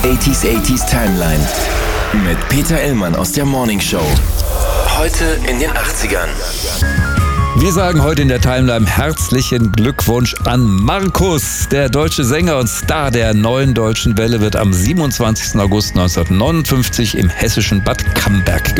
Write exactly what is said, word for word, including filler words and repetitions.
achtziger achtziger Timeline mit Peter Illmann aus der Morning Show. Heute in den achtzigern. Wir sagen heute in der Timeline herzlichen Glückwunsch an Markus. Der deutsche Sänger und Star der neuen deutschen Welle wird am siebenundzwanzigsten August neunzehnhundertneunundfünfzig im hessischen Bad Camberg